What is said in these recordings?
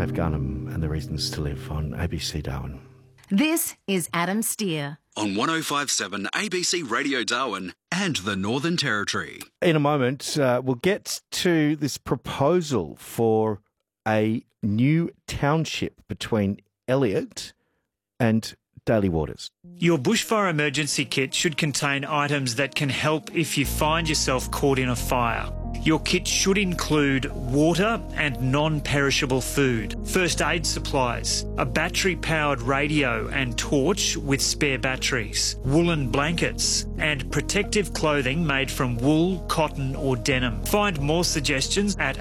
Dave Garnham and the Reasons to Live on ABC Darwin. This is Adam Steer On 105.7 ABC Radio Darwin and the Northern Territory. In a moment, we'll get to this proposal for a new township between Elliot and Daly Waters. Your bushfire emergency kit should contain items that can help if you find yourself caught in a fire. Your kit should include water and non-perishable food, first aid supplies, a battery-powered radio and torch with spare batteries, woolen blankets, and protective clothing made from wool, cotton or denim. Find more suggestions at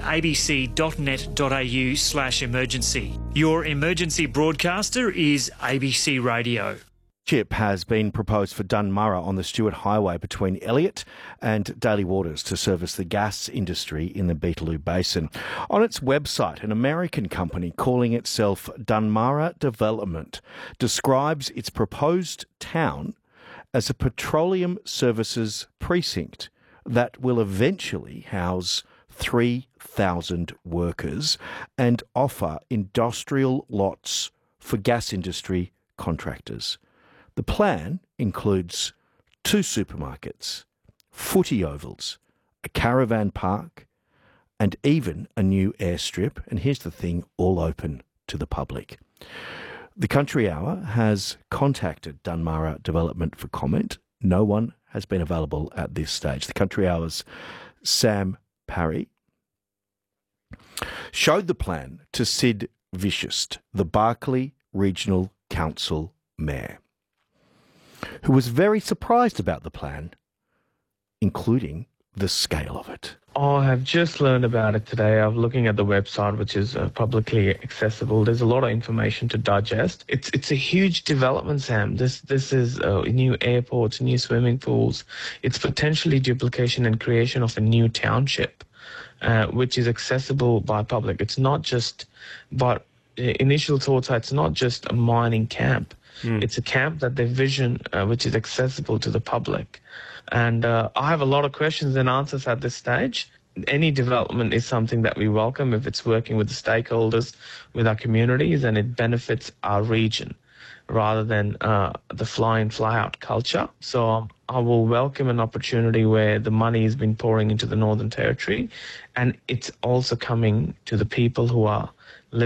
abc.net.au/emergency. Your emergency broadcaster is ABC Radio. Chip has been proposed for Dunmurra on the Stuart Highway between Elliot and Daly Waters to service the gas industry in the Beetaloo Basin. On its website, an American company calling itself Dunmurra Development describes its proposed town as a petroleum services precinct that will eventually house 3,000 workers and offer industrial lots for gas industry contractors. The plan includes 2 supermarkets, footy ovals, a caravan park, and even a new airstrip. And here's the thing, all open to the public. The Country Hour has contacted Dunmurra Development for comment. No one has been available at this stage. The Country Hour's Sam Parry showed the plan to Sid Vicious, the Barkly Regional Council Mayor, who was very surprised about the plan, including the scale of it. I have just learned about it today. I'm looking at the website, which is publicly accessible. There's a lot of information to digest. It's a huge development, Sam. This is new airports, new swimming pools. It's potentially duplication and creation of a new township, which is accessible by public. It's not just, but initial thoughts are it's not just a mining camp. It's a camp that they vision, which is accessible to the public. And I have a lot of questions and answers at this stage. Any development is something that we welcome if it's working with the stakeholders, with our communities, and it benefits our region rather than the fly-in, fly-out culture. So I will welcome an opportunity where the money has been pouring into the Northern Territory, and it's also coming to the people who are